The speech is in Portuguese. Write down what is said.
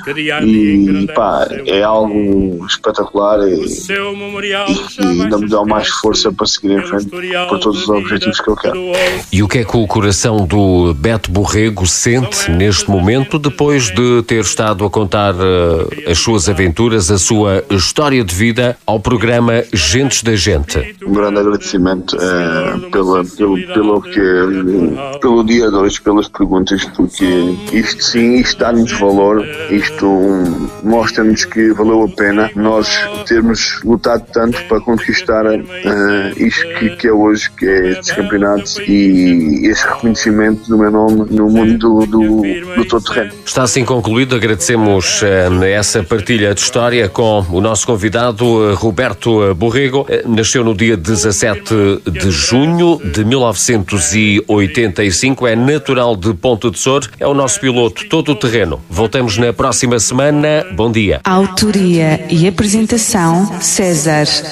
e é algo espetacular e ainda me dá mais força para seguir em frente por todos os objetivos que eu quero. E o que é que o coração do Beto Borrego sente neste momento, depois de ter estado a contar as suas aventuras, a sua história de vida ao programa Gentes da Gente? Um grande agradecimento pelo dia de hoje, pelas perguntas, porque isto sim, isto dá-nos valor, isto mostra-nos que valeu a pena nós termos lutado tanto para conquistar isto que é hoje, que é estes campeonatos e este reconhecimento do meu nome no mundo do todo-terreno. Está assim concluído. Agradecemos essa partilha de história com o nosso convidado Roberto Borrego. Nasceu no dia 17 de junho de 1985, é natural de Ponte de Sor, é o nosso piloto todo-terreno. Voltamos na próxima semana. Bom dia. Autoria e apresentação César